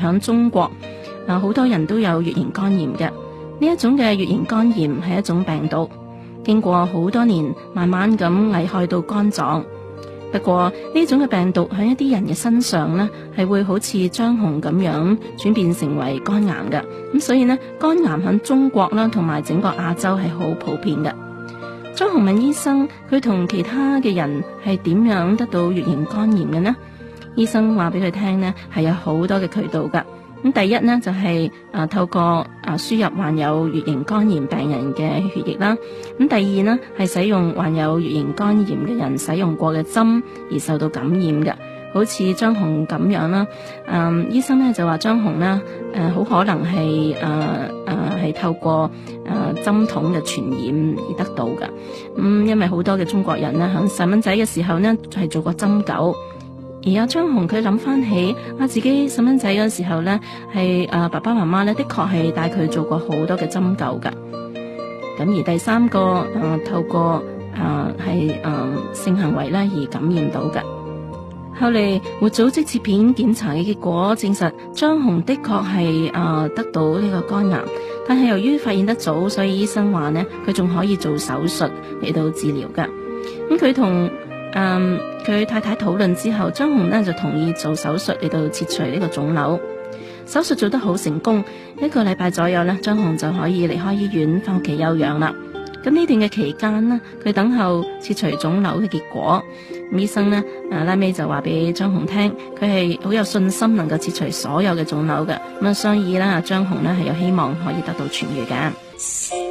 響中國好多人都有乙型肝炎嘅。呢一種嘅乙型肝炎係一種病毒，經過好多年慢慢咁危害到肝臟。不過呢種嘅病毒喺一啲人嘅身上呢，係會好似張紅咁樣轉變成為肝癌嘅。咁所以呢，肝癌喺中國啦同埋整個亞洲係好普遍嘅。張紅問醫生，佢同其他嘅人係點樣得到乙型肝炎嘅呢？醫生話俾佢聽呢，係有好多嘅渠道噶。咁第一呢，就係透過輸入患有乙型肝炎病人嘅血液啦。咁第二呢，係使用患有乙型肝炎嘅人使用過嘅針而受到感染嘅，好似張紅咁樣啦。醫生呢就話張紅呢好可能係透過針筒嘅傳染而得到嘅。因為好多嘅中國人呢，喺細蚊仔嘅時候呢係做過針灸。而阿張紅佢諗翻起自己細蚊仔嗰時候呢，係爸爸媽媽呢的確係帶佢做過好多嘅針灸噶。咁而第三個透過係性行為呢而感染到嘅。後嚟活組織切片檢查嘅結果證實張紅的確係得到呢個肝癌，但係由於發現得早，所以醫生話呢佢仲可以做手術嚟到治療噶。咁佢同佢太太討論之後，張紅呢就同意做手術嚟到切除呢個腫瘤。手術做得好成功，1個禮拜左右呢，張紅就可以離開醫院翻屋企休養啦。咁呢段嘅期間呢，佢等候切除腫瘤嘅結果。醫生呢拉尾就話俾張紅聽，佢係好有信心能夠切除所有嘅腫瘤嘅。咁所以啦，張紅呢係有希望可以得到痊愈嘅。